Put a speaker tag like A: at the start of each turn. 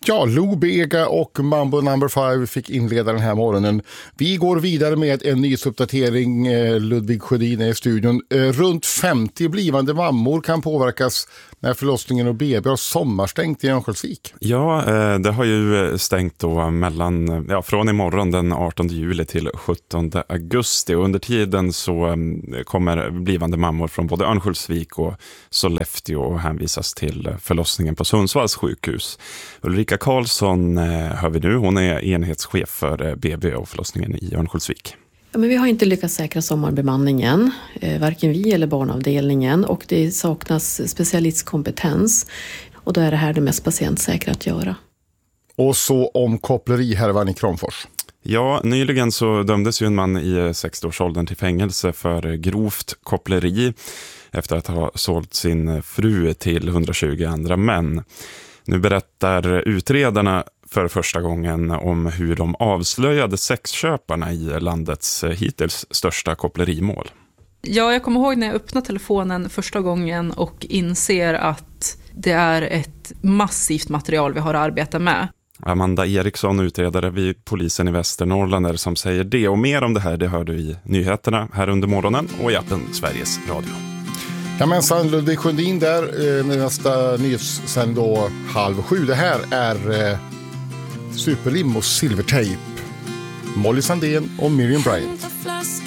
A: Ja, Lou Bega och Mambo No. 5 fick inleda den här morgonen. Vi går vidare med en nyhetsuppdatering. Ludvig Sjödin är i studion. Runt 50 blivande mammor kan påverkas när förlossningen och BB har sommarstängt i Örnsköldsvik.
B: Ja, det har ju stängt då från imorgon den 18 juli till 17 augusti. Och under tiden så kommer blivande mammor från både Örnsköldsvik och Sollefteå hänvisas till förlossningen på Sundsvalls sjukhus. Ulrika Karlsson hör vi nu. Hon är enhetschef för BB och förlossningen i Örnsköldsvik.
C: Ja, men vi har inte lyckats säkra sommarbemanningen, varken vi eller barnavdelningen, och det saknas specialistkompetens, och då är det här det mest patientsäkra att göra.
A: Och så om kopplerighärvan i Kramfors.
B: Ja, nyligen så dömdes ju en man i 60-årsåldern till fängelse för grovt koppleri efter att ha sålt sin fru till 120 andra män. Nu berättar utredarna för första gången om hur de avslöjade sexköparna i landets hittills största kopplerimål.
D: Ja, jag kommer ihåg när jag öppnade telefonen första gången och inser att det är ett massivt material vi har att arbeta med.
B: Amanda Eriksson, utredare vid polisen i Västernorrland, som säger det. Och mer om det här, det hör du i nyheterna här under morgonen och i appen Sveriges Radio.
A: Ja, men sen Ludvig Sjödin där, nästa nyhetssänd då 6:30. Det här är Superlim och Silvertape, Molly Sandén och Miriam Bryant.